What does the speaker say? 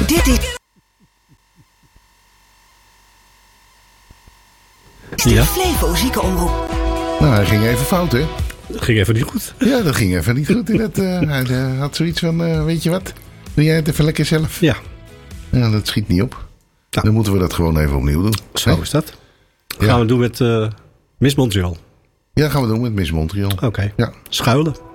Dit is de Flevo Ziekenomroep. Nou, hij ging even fout, hè? Dat ging even niet goed. Ja, dat ging even niet goed. Hij had zoiets van, weet je wat? Doe jij het even lekker zelf? Ja. Ja, dat schiet niet op. Nou. Dan moeten we dat gewoon even opnieuw doen. Zo is dat. Ja. Gaan we doen met Miss Montreal. Ja, gaan we doen met Miss Montreal. Oké. Ja. Schuilen.